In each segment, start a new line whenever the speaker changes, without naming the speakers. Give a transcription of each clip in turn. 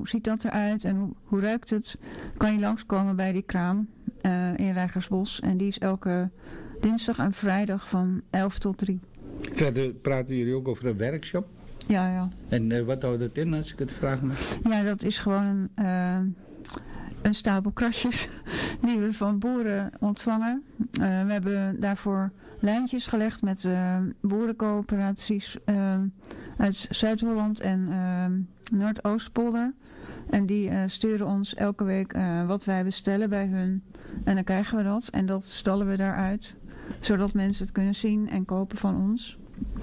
hoe ziet dat eruit en hoe ruikt het, kan je langskomen bij die kraam in Rijgersbos. En die is elke dinsdag en vrijdag van 11 tot 3.
Verder praten jullie ook over een workshop.
Ja.
En wat houdt het in, als ik het vraag mag?
Ja, dat is gewoon een stapel krasjes die we van boeren ontvangen. We hebben daarvoor lijntjes gelegd met boerencoöperaties uit Zuid-Holland en Noordoostpolder. En die sturen ons elke week wat wij bestellen bij hun. En dan krijgen we dat en dat stallen we daaruit. Zodat mensen het kunnen zien en kopen van ons.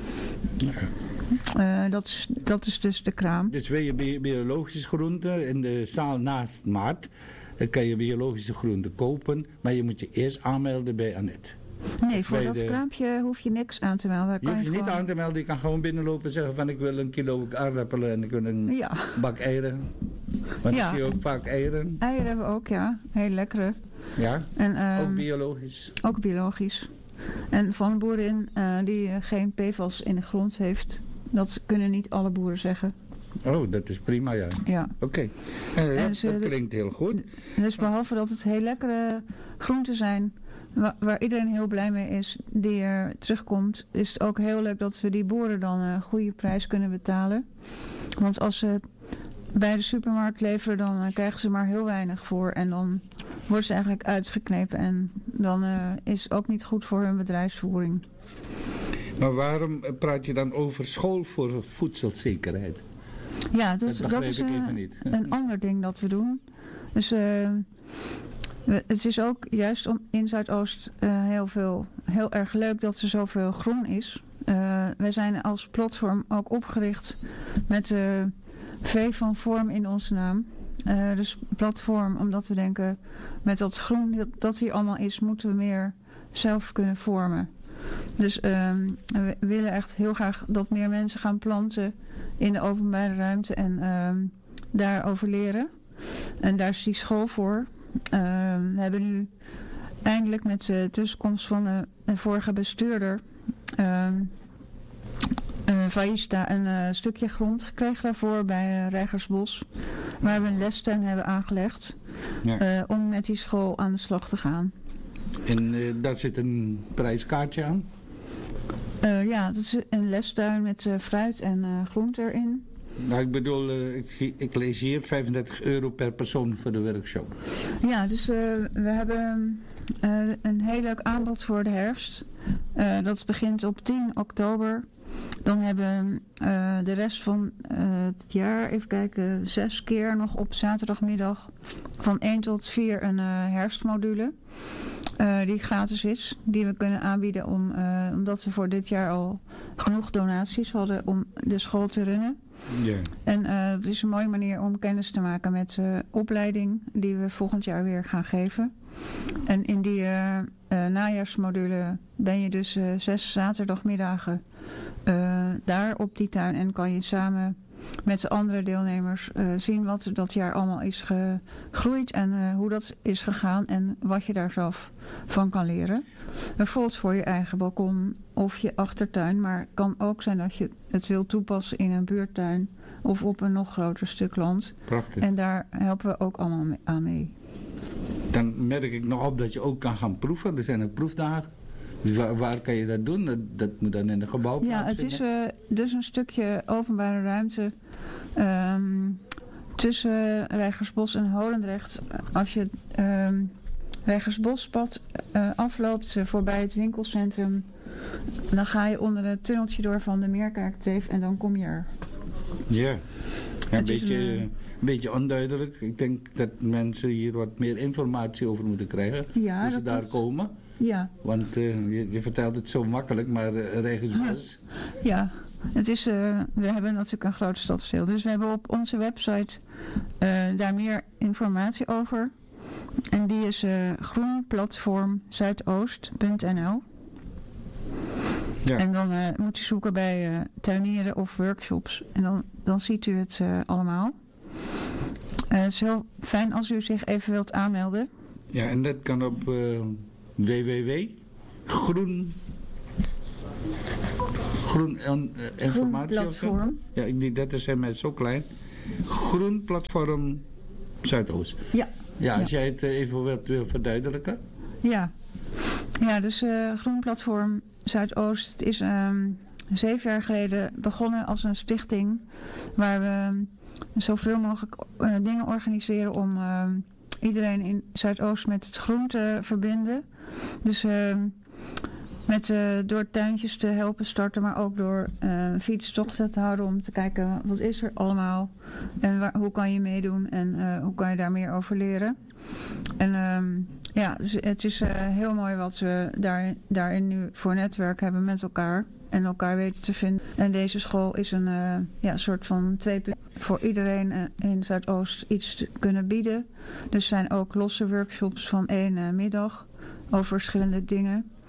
Dat is dus de kraam.
Dus wil je biologische groenten in de zaal naast Maart, dan kan je biologische groenten kopen, maar je moet je eerst aanmelden bij Annette.
Nee, voor dat kraampje hoef je niks aan te melden.
Je hoeft je niet aan te melden, je kan gewoon binnenlopen en zeggen van ik wil een kilo aardappelen en ik wil een bak eieren. Want ik zie ook vaak eieren.
Eieren hebben we ook, ja. Heel lekkere.
Ja,
en,
ook biologisch.
Ook biologisch. En van een boerin die geen PFAS in de grond heeft. Dat kunnen niet alle boeren zeggen.
Oh, dat is prima, ja.
Ja.
Oké. Dat klinkt heel goed.
Dus behalve dat het heel lekkere groenten zijn, waar iedereen heel blij mee is, die er terugkomt, is het ook heel leuk dat we die boeren dan een goede prijs kunnen betalen. Want als ze bij de supermarkt leveren, dan krijgen ze maar heel weinig voor. En dan worden ze eigenlijk uitgeknepen. En dan is het ook niet goed voor hun bedrijfsvoering.
Maar waarom praat je dan over school voor voedselzekerheid?
Ja, dat is een ander ding dat we doen. Dus het is ook juist in Zuidoost heel erg leuk dat er zoveel groen is. Wij zijn als platform ook opgericht met V van vorm in onze naam. Dus platform, omdat we denken met dat groen dat hier allemaal is, moeten we meer zelf kunnen vormen. Dus we willen echt heel graag dat meer mensen gaan planten in de openbare ruimte en daarover leren. En daar is die school voor. We hebben nu eindelijk met de tussenkomst van de vorige bestuurder Faïsta een stukje grond gekregen daarvoor bij Rijgersbos. Waar we een lestuin hebben aangelegd om met die school aan de slag te gaan.
En daar zit een prijskaartje aan?
Ja, dat is een lestuin met fruit en groente erin.
Nou, ik bedoel, ik lees hier €35 per persoon voor de workshop.
Ja, dus we hebben een heel leuk aanbod voor de herfst. Dat begint op 10 oktober. Dan hebben we de rest van het jaar, even kijken, 6 keer nog op zaterdagmiddag van 1 tot 4 een herfstmodule. Die gratis is, die we kunnen aanbieden omdat we voor dit jaar al genoeg donaties hadden om de school te runnen.
Yeah.
En het is een mooie manier om kennis te maken met de opleiding die we volgend jaar weer gaan geven. En in die najaarsmodule ben je dus 6 zaterdagmiddagen daar op die tuin en kan je samen met de andere deelnemers zien wat er dat jaar allemaal is gegroeid en hoe dat is gegaan en wat je daar zelf van kan leren. Bijvoorbeeld voor je eigen balkon of je achtertuin, maar het kan ook zijn dat je het wil toepassen in een buurtuin of op een nog groter stuk land.
Prachtig.
En daar helpen we ook allemaal aan mee.
Dan merk ik nog op dat je ook kan gaan proeven. Er zijn ook proefdagen. Waar kan je dat doen? Dat moet dan in een gebouw plaatsvinden?
Ja, het is dus een stukje openbare ruimte tussen Rijgersbos en Holendrecht. Als je Rijgersbospad afloopt voorbij het winkelcentrum, dan ga je onder het tunneltje door van de Meerkerkdreef en dan kom je er.
Ja, een beetje onduidelijk. Ik denk dat mensen hier wat meer informatie over moeten krijgen.
Ja,
als ze daar komen.
Ja.
Want je vertelt het zo makkelijk, maar Rijgersbos.
Ja, het is, we hebben natuurlijk een groot stadsdeel. Dus we hebben op onze website daar meer informatie over. En die is groenplatformzuidoost.nl. Ja. En dan moet u zoeken bij tuinieren of workshops. En dan ziet u het allemaal. Het is heel fijn als u zich even wilt aanmelden.
Ja, en dat kan op www.groeninformatie.
Groenplatform.
Ja, dat is mij zo klein. Groenplatform Zuidoost.
Ja.
Ja, als jij het even wil verduidelijken.
Ja, dus Groenplatform Zuidoost het is 7 jaar geleden begonnen als een stichting waar we zoveel mogelijk dingen organiseren om iedereen in Zuidoost met het groen te verbinden. Dus door tuintjes te helpen starten, maar ook door fietstochten te houden om te kijken wat is er allemaal en hoe kan je meedoen en hoe kan je daar meer over leren. En dus het is heel mooi wat we daarin nu voor netwerk hebben met elkaar en elkaar weten te vinden. En deze school is een soort van 2 voor iedereen in Zuidoost iets te kunnen bieden. Dus er zijn ook losse workshops van 1 middag over verschillende dingen.